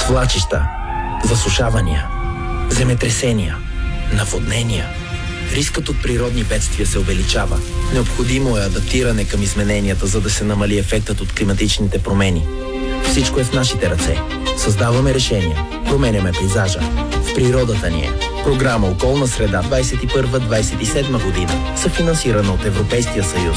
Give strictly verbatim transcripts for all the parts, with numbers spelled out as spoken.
Свлачища, засушавания, земетресения, наводнения. Рискът от природни бедствия се увеличава. Необходимо е адаптиране към измененията, за да се намали ефектът от климатичните промени. Всичко е в нашите ръце. Създаваме решения. Променяме пейзажа. В природата ни е. Програма Околна среда двадесет и първа двадесет и седма година. Съфинансирана от Европейския съюз.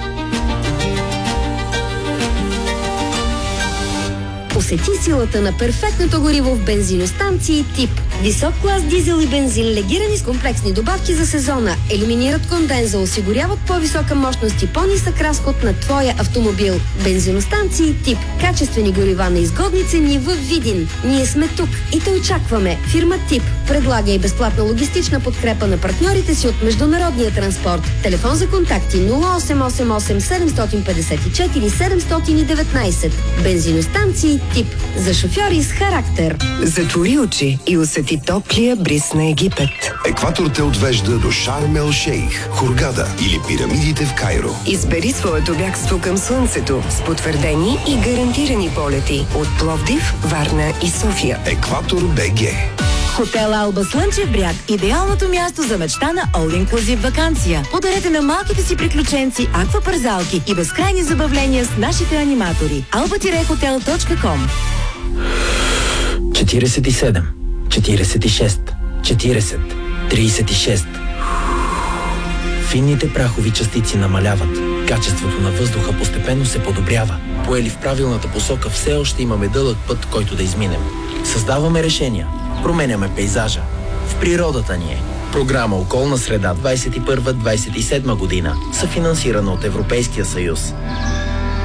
Усети силата на перфектното гориво в бензиностанции тип. Висок клас дизел и бензин, легирани с комплексни добавки за сезона, елиминират конденза, осигуряват по-висока мощност и по-нисък разход на твоя автомобил. Бензиностанции тип. Качествени горива на изгодни цени в Видин. Ние сме тук и те очакваме. Фирма Тип предлага и безплатна логистична подкрепа на партньорите си от международния транспорт. Телефон за контакти нула осем осем осем седем пет четири седем едно девет. Бензиностанции Тип. За шофьори с характер. Затвори очи и усети топлия бриз на Египет. Екватор те отвежда до Шарм ел Шейх, Хургада или пирамидите в Кайро. Избери своето бягство към слънцето с потвърдени и гарантирани полети от Пловдив, Варна и София. Екватор БГ. Хотел Алба Слънчев бряг. Идеалното място за мечтана all inclusive ваканция. Подарете на малките си приключенци аквапарзалки и безкрайни забавления с нашите аниматори. алба хотел точка ком. четиридесет и седем, четиридесет и шест, четиридесет, тридесет и шест. Финните прахови частици намаляват. Качеството на въздуха постепенно се подобрява. Поели в правилната посока, все още имаме дълъг път, който да изминем. Създаваме решения. Променяме пейзажа. В природата ни е. Програма Околна среда двадесет и първа двадесет и седма година. Съфинансирана от Европейския съюз.